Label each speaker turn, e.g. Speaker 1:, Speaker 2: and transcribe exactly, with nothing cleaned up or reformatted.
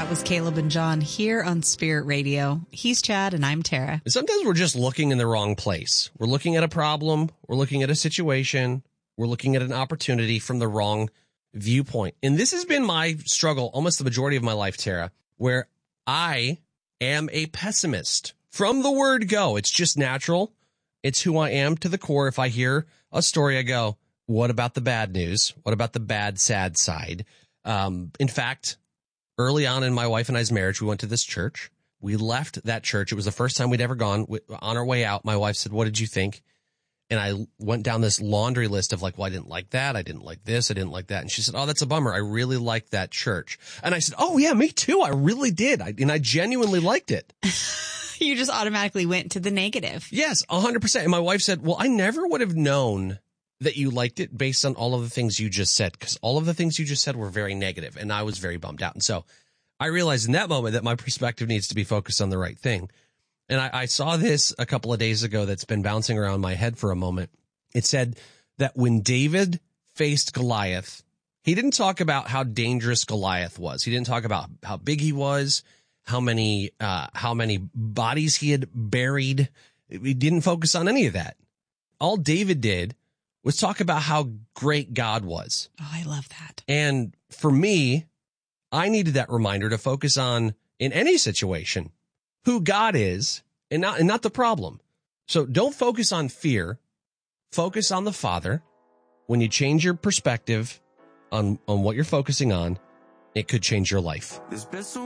Speaker 1: That was Caleb and John here on Spirit Radio. He's Chad and I'm Tara.
Speaker 2: Sometimes we're just looking in the wrong place. We're looking at a problem. We're looking at a situation. We're looking at an opportunity from the wrong viewpoint. And this has been my struggle almost the majority of my life, Tara, where I am a pessimist from the word go. It's just natural. It's who I am to the core. If I hear a story, I go, what about the bad news? What about the bad, sad side? Um, in fact, early on in my wife and I's marriage, we went to this church. We left that church. It was the first time we'd ever gone. On our way out, my wife said, what did you think? And I went down this laundry list of like, well, I didn't like that. I didn't like this. I didn't like that. And she said, oh, that's a bummer. I really liked that church. And I said, oh, yeah, me too. I really did. I, and I genuinely liked it.
Speaker 1: You just automatically went to the negative.
Speaker 2: Yes, one hundred percent. And my wife said, well, I never would have known that you liked it based on all of the things you just said, because all of the things you just said were very negative, and I was very bummed out. And so I realized in that moment that my perspective needs to be focused on the right thing. And I, I saw this a couple of days ago that's been bouncing around my head for a moment. It said that when David faced Goliath, he didn't talk about how dangerous Goliath was. He didn't talk about how big he was, how many uh, how many bodies he had buried. He didn't focus on any of that. All David did was talk about how great God was.
Speaker 1: Oh, I love that.
Speaker 2: And for me, I needed that reminder to focus on, in any situation, who God is and not, and not the problem. So don't focus on fear. Focus on the Father. When you change your perspective on, on what you're focusing on, it could change your life.